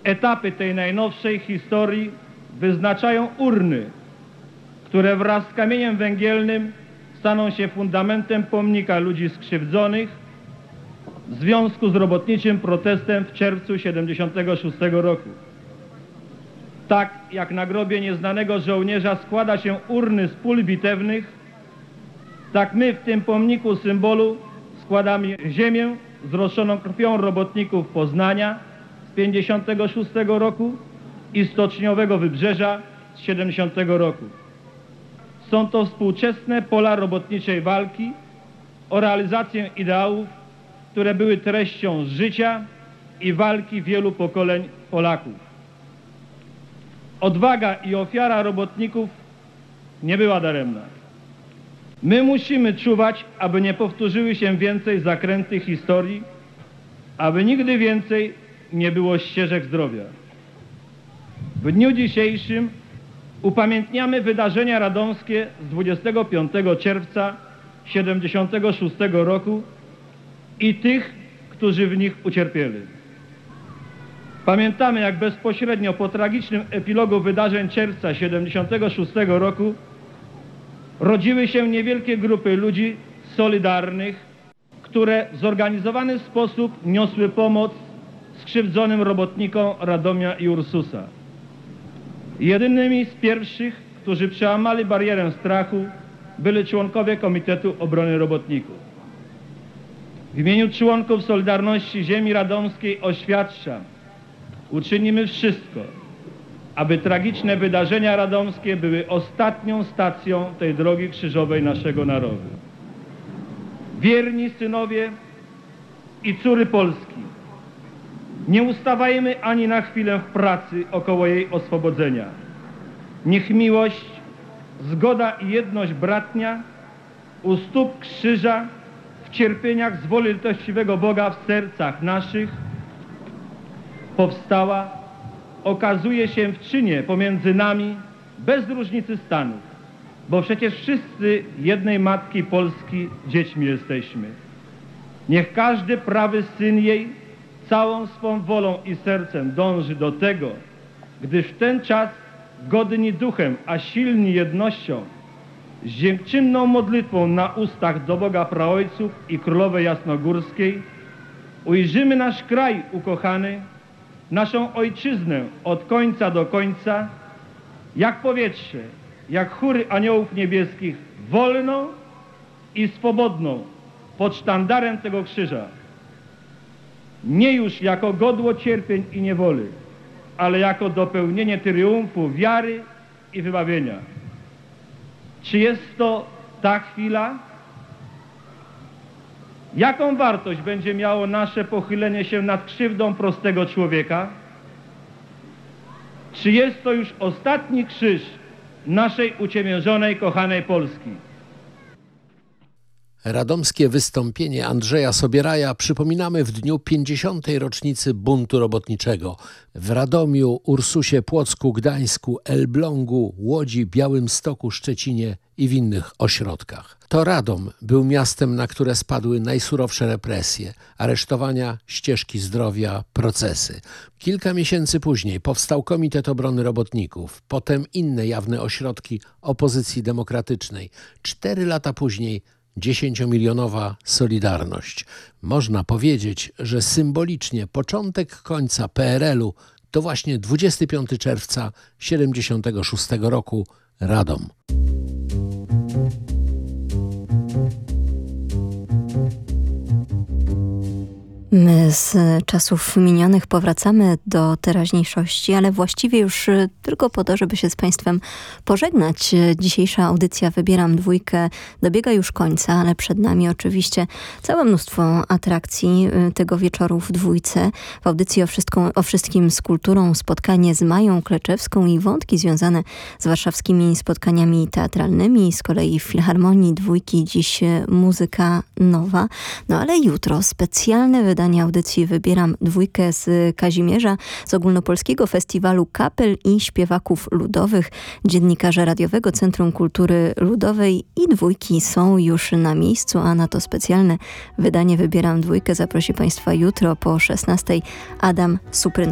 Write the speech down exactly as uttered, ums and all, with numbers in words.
Etapy tej najnowszej historii wyznaczają urny, które wraz z kamieniem węgielnym staną się fundamentem pomnika ludzi skrzywdzonych w związku z robotniczym protestem w czerwcu siedemdziesiątego szóstego roku. Tak jak na grobie nieznanego żołnierza składa się urny z pól bitewnych, tak my w tym pomniku symbolu składamy ziemię zroszoną krwią robotników Poznania z pięćdziesiątego szóstego roku i Stoczniowego Wybrzeża z siedemdziesiątego roku. Są to współczesne pola robotniczej walki o realizację ideałów, które były treścią życia i walki wielu pokoleń Polaków. Odwaga i ofiara robotników nie była daremna. My musimy czuwać, aby nie powtórzyły się więcej zakręty historii, aby nigdy więcej nie było ścieżek zdrowia. W dniu dzisiejszym upamiętniamy wydarzenia radomskie z dwudziestego piątego czerwca siedemdziesiątego szóstego roku i tych, którzy w nich ucierpieli. Pamiętamy, jak bezpośrednio po tragicznym epilogu wydarzeń czerwca siedemdziesiątego szóstego roku rodziły się niewielkie grupy ludzi solidarnych, które w zorganizowany sposób niosły pomoc skrzywdzonym robotnikom Radomia i Ursusa. Jedynymi z pierwszych, którzy przełamali barierę strachu, byli członkowie Komitetu Obrony Robotników. W imieniu członków Solidarności Ziemi Radomskiej oświadczam, uczynimy wszystko, aby tragiczne wydarzenia radomskie były ostatnią stacją tej drogi krzyżowej naszego narodu. Wierni synowie i córy Polski, nie ustawajmy ani na chwilę w pracy około jej oswobodzenia. Niech miłość, zgoda i jedność bratnia u stóp krzyża w cierpieniach z woli litościwego Boga w sercach naszych powstała, okazuje się w czynie pomiędzy nami bez różnicy stanów, bo przecież wszyscy jednej Matki Polski dziećmi jesteśmy. Niech każdy prawy syn jej całą swą wolą i sercem dąży do tego, gdyż w ten czas godni duchem, a silni jednością, z dziękczynną modlitwą na ustach do Boga Praojców i Królowej Jasnogórskiej ujrzymy nasz kraj ukochany, naszą ojczyznę od końca do końca, jak powietrze, jak chóry aniołów niebieskich, wolną i swobodną pod sztandarem tego krzyża. Nie już jako godło cierpień i niewoli, ale jako dopełnienie triumfu wiary i wybawienia. Czy jest to ta chwila? Jaką wartość będzie miało nasze pochylenie się nad krzywdą prostego człowieka? Czy jest to już ostatni krzyż naszej uciemiężonej, kochanej Polski? Radomskie wystąpienie Andrzeja Sobieraja przypominamy w dniu pięćdziesiątej rocznicy buntu robotniczego w Radomiu, Ursusie, Płocku, Gdańsku, Elblągu, Łodzi, Białymstoku, Szczecinie i w innych ośrodkach. To Radom był miastem, na które spadły najsurowsze represje, aresztowania, ścieżki zdrowia, procesy. Kilka miesięcy później powstał Komitet Obrony Robotników, potem inne jawne ośrodki opozycji demokratycznej. Cztery lata później dziesięciomilionowa Solidarność. Można powiedzieć, że symbolicznie początek końca P R L u to właśnie dwudziestego piątego czerwca siedemdziesiątego szóstego roku Radom. My z czasów minionych powracamy do teraźniejszości, ale właściwie już tylko po to, żeby się z Państwem pożegnać. Dzisiejsza audycja Wybieram Dwójkę dobiega już końca, ale przed nami oczywiście całe mnóstwo atrakcji tego wieczoru w Dwójce. W audycji o, wszystko, o wszystkim z kulturą spotkanie z Mają Kleczewską i wątki związane z warszawskimi spotkaniami teatralnymi. Z kolei w Filharmonii Dwójki dziś muzyka nowa. No ale jutro specjalne wydanie audycji Wybieram Dwójkę z Kazimierza, z Ogólnopolskiego Festiwalu Kapel i Śpiewaków Ludowych. Dziennikarze Radiowego Centrum Kultury Ludowej i Dwójki są już na miejscu, a na to specjalne wydanie Wybieram Dwójkę zaprosi Państwa jutro po szesnastej Adam Supryna.